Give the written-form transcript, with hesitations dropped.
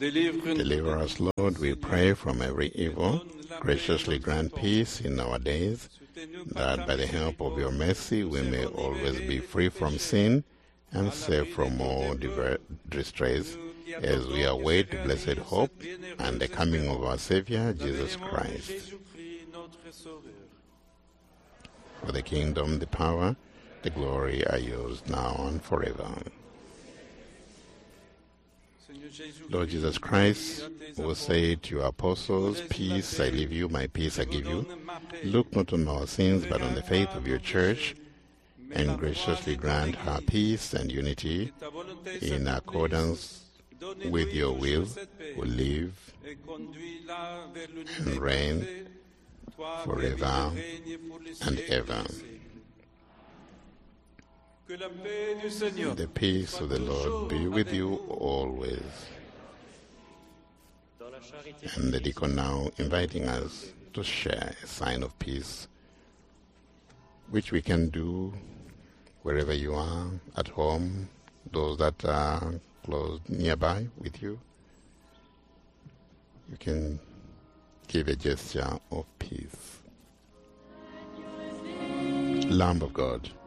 Deliver us, Lord, we pray, from every evil. Graciously grant peace in our days, that by the help of your mercy we may always be free from sin and safe from all distress, as we await the blessed hope and the coming of our Savior, Jesus Christ. For the kingdom, the power, the glory are yours now and forever. Lord Jesus Christ, who said to your apostles, "Peace I leave you, my peace I give you," look not on our sins, but on the faith of your church, and graciously grant her peace and unity in accordance with your will, who live and reign forever and ever. The peace of the Lord be with you always. And the deacon now inviting us to share a sign of peace, which we can do wherever you are, at home, those that are close nearby with you. You can give a gesture of peace. Lamb of God,